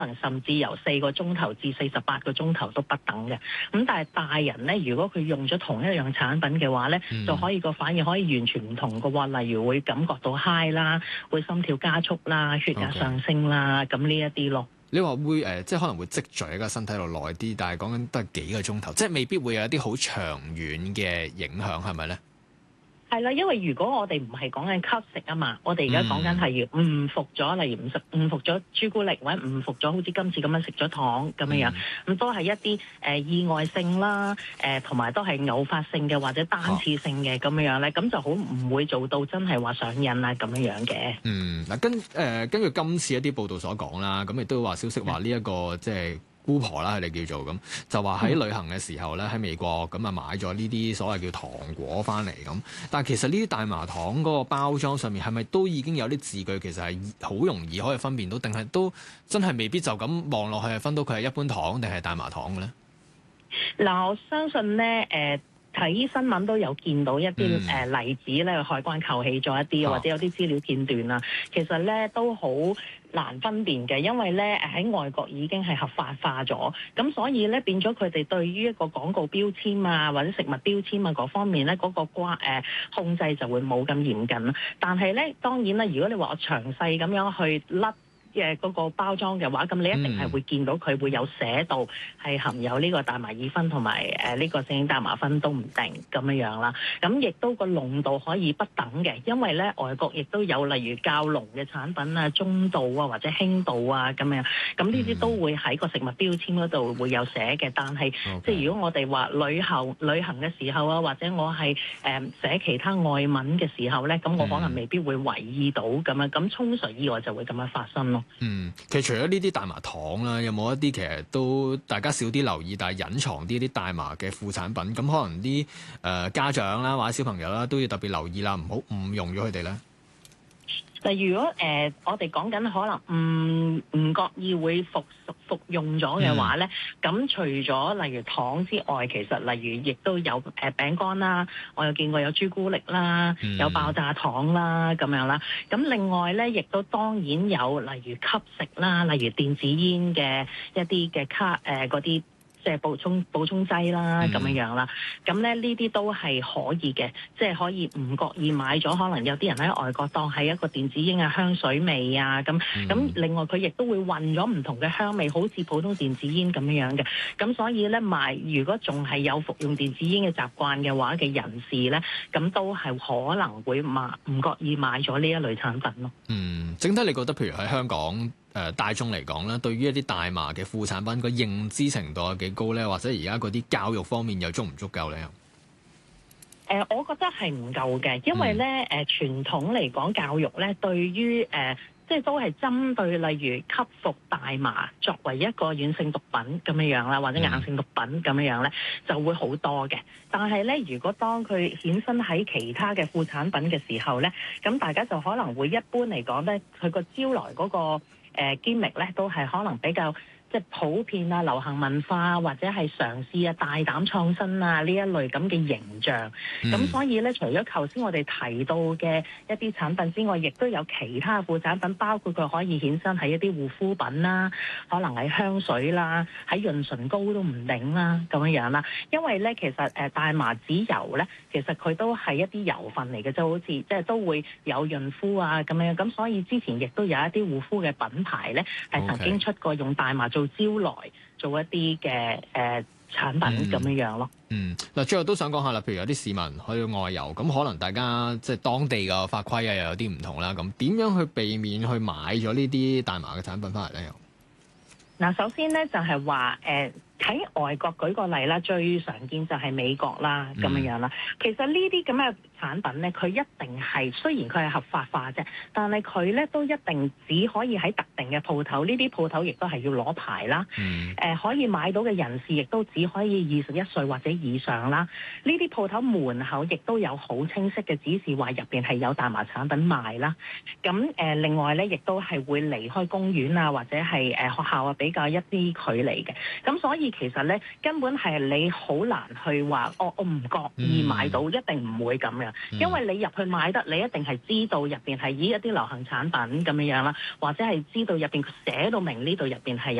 能甚至由4個鐘頭至48個鐘頭都不等嘅。咁但係大人咧，如果佢用咗同一樣產品嘅話咧，就可以個反應可以完全唔同嘅喎。例如會感覺到 high 啦，會心跳加速啦，血壓上升啦，咁呢一啲咯。 你話會即係可能會積聚喺個身體度耐啲，但係講緊都係幾個鐘頭，即係未必會有一啲好長遠嘅影響，係咪咧？ 係啦，因為如果我哋唔係講緊吸食啊嘛，我哋而家講緊係要誤服咗，例如誤服咗朱古力或者誤服咗好似今次咁樣食咗糖咁樣，咁都係一啲意外性啦，同埋都係偶發性嘅或者單次性嘅咁樣咧，咁就好唔會做到真係話上癮啊咁樣嘅。 嗱根據今次一啲報道所講啦，咁亦都話消息話呢一個即係姑婆啦，佢哋叫做咁，就話喺旅行嘅時候咧，喺美國咁啊買咗呢啲所謂叫糖果翻嚟咁。但係其實呢啲大麻糖嗰個包裝上面係咪都已經有啲字句，其實係好容易可以分辨到，定係都真係未必就咁望落去係分到佢係一般糖定係大麻糖嘅咧？嗱， 我相信咧睇新聞都有見到一啲例子咧，海關扣起咗一啲，或者有啲資料片段啦。其實咧都好難分辨嘅，因為咧喺外國已經係合法化咗，咁所以咧變咗佢哋對於一個廣告標籤啊，或者食物標籤啊嗰方面咧，嗰個控制就會冇咁嚴謹啦。但係咧當然啦，如果你話我詳細咁樣去甩嘅嗰個包裝嘅話，咁你一定係會見到佢會有寫到係含有呢個大麻二酚同埋呢個正大麻酚都唔定咁樣啦。咁亦都個濃度可以不等嘅，因為咧外國亦都有例如較濃嘅產品啊、中度啊或者輕度啊咁樣。咁呢啲都會喺個食物標籤嗰度會有寫嘅。但係即係如果我哋話旅行嘅時候啊，或者我係寫其他外文嘅時候咧，咁我可能未必會留意到咁樣。咁沖水意外就會咁樣發生咯。 其實除咗呢啲大麻糖啦，有冇一啲其實都大家少啲留意，但係隱藏啲大麻嘅副產品？咁可能啲家長啦或者小朋友啦都要特別留意啦，唔好誤用咗佢哋咧。 例如如果我哋講緊可能唔覺意會服用咗嘅話咧，咁除咗例如糖之外，其實例如亦都有餅乾啦，我有見過有朱古力啦，有爆炸糖啦咁樣啦。咁另外咧，亦都當然有例如吸食啦，例如電子煙嘅一啲嘅嗰啲。即係補充劑啦咁樣啦，咁咧呢啲都係可以嘅，即係可以唔覺意買咗，可能有啲人喺外國當係一個電子煙嘅香水味啊，咁另外佢亦都會混咗唔同嘅香味，好似普通電子煙咁樣嘅，咁所以咧如果仲係有服用電子煙嘅習慣嘅話嘅人士咧，咁都係可能會唔覺意買咗呢一類產品咯。 整體你覺得譬如喺香港大眾嚟講咧，對於一啲大麻嘅副產品個認知程度有幾高咧？或者而家嗰啲教育方面又足唔足夠咧？ 我覺得係唔夠嘅，因為咧傳統嚟講教育咧對於即係都係針對例如吸服大麻作為一個軟性毒品咁樣啦，或者硬性毒品咁樣咧，就會好多嘅。但係咧，如果當佢衍生喺其他嘅副產品嘅時候咧，咁大家就可能會一般嚟講咧，佢個招來嗰個gimmick咧，都係可能比較即係普遍啊、流行文化或者係嘗試啊、大膽創新啊呢一類咁嘅形象。咁所以咧，除咗頭先我哋提到嘅一啲產品之外，亦都有其他副產品，包括佢可以衍生喺一啲護膚品啦，可能喺香水啦，喺潤唇膏都唔定啦咁樣啦。因為咧，其實大麻籽油咧，其實佢都係一啲油份嚟嘅，就好似即係都會有潤膚啊咁樣。咁所以之前亦都有一啲護膚嘅品牌咧，係曾經出過用大麻做招來做一啲嘅產品咁樣咯。 嗱，最後都想講下啦，譬如有啲市民去外遊，咁可能大家即係當地嘅法規啊，又有啲唔同啦。咁點樣去避免去買咗呢啲大麻嘅產品翻嚟咧？ 嗱，首先咧就係話喺外國舉個例啦，最常見就係美國啦咁樣啦。其實呢啲咁嘅產品咧，佢一定係雖然佢係合法化啫，但係佢咧都一定只可以喺特定嘅鋪頭，呢啲鋪頭亦都係要攞牌啦。可以買到嘅人士亦都只可以21歲或者以上啦。呢啲鋪頭門口亦都有好清晰嘅指示，話入邊係有大麻產品賣啦。咁另外咧，亦都係會離開公園啊，或者係學校啊比較一啲距離嘅。咁所以其實咧，根本係你好難去話我唔覺意買到，一定唔會咁樣㗎，因為你入去買得，你一定係知道入邊係以一啲流行產品咁樣啦，或者係知道入邊寫到明呢度入邊係有